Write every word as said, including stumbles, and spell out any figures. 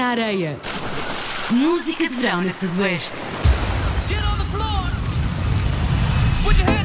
na areia. Música de verão na Sudoeste. Get on the floor. Put your hands